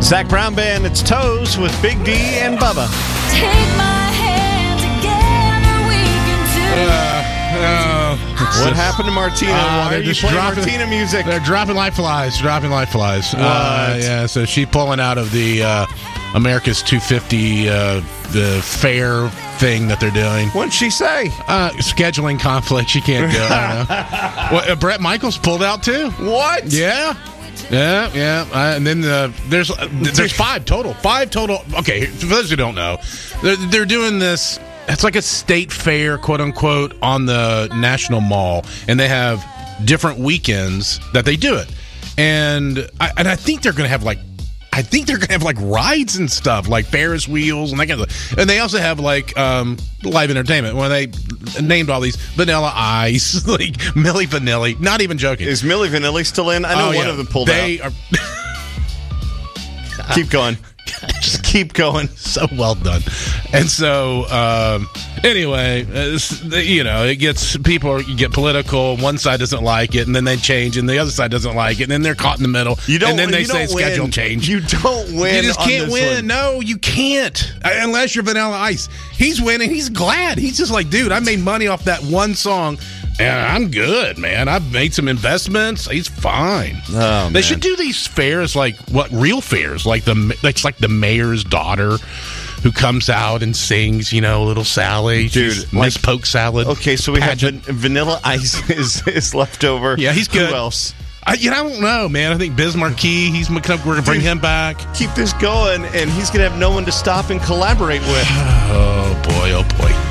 Zach Brown Band, it's Toes with Big D and Bubba. Take my hand together, we can do. What happened to Martina? Why are you playing Martina music? They're dropping like flies. Yeah, so she's pulling out of the America's 250 the fair thing that they're doing. What'd she say? Scheduling conflict. She can't do it. I don't know. Well, Brett Michaels pulled out too. What? Yeah. And then there's 5 total. 5 total. Okay, for those who don't know, they're doing this. It's like a state fair, quote unquote, on the National Mall, and they have different weekends that they do it. And I think they're going to have like rides and stuff, like Ferris wheels and that kind of stuff. And they also have like live entertainment where they named all these Vanilla Ice, like Milli Vanilli. Not even joking. Is Milli Vanilli still in? I know one of them pulled out. Keep going. Just keep going. So well done. And so, anyway, it gets people get political. One side doesn't like it, and then they change, and the other side doesn't like it, and then they're caught in the middle. And then they say schedule change. You don't win. You just can't win. No, you can't. Unless you're Vanilla Ice. He's winning. He's glad. He's just like, dude, I made money off that one song. And I'm good, man. I've made some investments. He's fine. Oh, they should do these fairs like real fairs, like the mayor's daughter who comes out and sings, Little Sally. Dude, Miss Poke Salad. Okay, so we have Vanilla Ice is left over. Yeah, he's good. Who else? I don't know, man. I think Biz Marquis, we're going to bring him back. Keep this going, and he's going to have no one to stop and collaborate with. Oh, boy.